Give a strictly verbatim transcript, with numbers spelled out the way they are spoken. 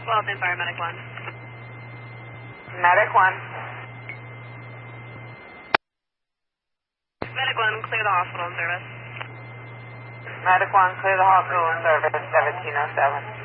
Well, then fire medic one. Medic one. Medic one, clear the hospital in service. Medic one, clear the hospital in service, seventeen oh seven.